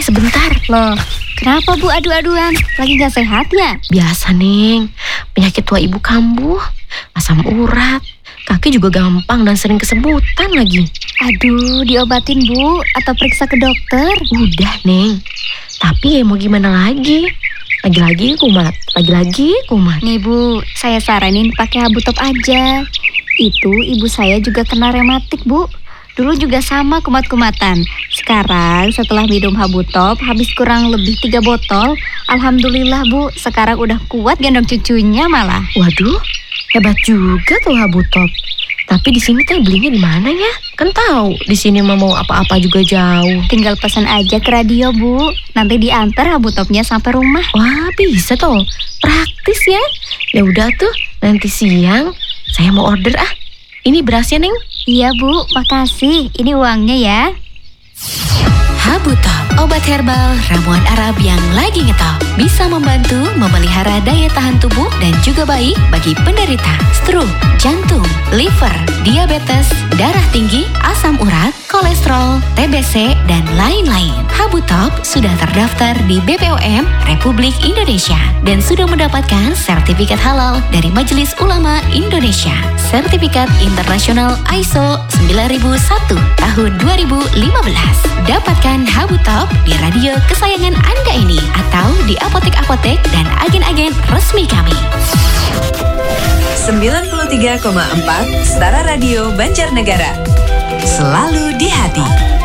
sebentar. Loh, kenapa Bu adu-aduan? Lagi gak sehat ya? Biasa, Neng. Penyakit tua ibu kambuh, asam urat, kaki juga gampang dan sering kesemutan lagi. Aduh, diobatin Bu atau periksa ke dokter? Udah, Neng. Tapi ya mau gimana lagi? Lagi-lagi kumat. Nih Bu, saya saranin pakai Habutop aja. Itu ibu saya juga kena rematik Bu. Dulu juga sama kumat-kumatan. Sekarang setelah minum Habutop habis kurang lebih 3 botol. Alhamdulillah Bu, sekarang udah kuat gendong cucunya malah. Waduh, hebat juga tuh Habutop. Tapi di sini teh belinya di mana ya? Kan tahu di sini mau apa-apa juga jauh. Tinggal pesan aja ke radio Bu. Nanti diantar Habutopnya sampai rumah. Wah, bisa tuh. Praktis ya. Ya udah tuh, nanti siang saya mau order ah. Ini berasnya, Neng. Iya Bu, makasih. Ini uangnya ya. Habutop, obat herbal ramuan Arab yang lagi ngetop. Bisa membantu memelihara daya tahan tubuh dan juga baik bagi penderita stroke, jantung, liver, diabetes, darah tinggi, asam urat, kolesterol, TBC, dan lain-lain. Habutop sudah terdaftar di BPOM Republik Indonesia dan sudah mendapatkan sertifikat halal dari Majelis Ulama Indonesia. Sertifikat internasional ISO 9001 tahun 2015. Dapatkan Habutop di radio kesayangan Anda ini atau di apotek-apotek dan agen-agen resmi kami. 93,4 Setara Radio Banjarnegara. Selalu di hati.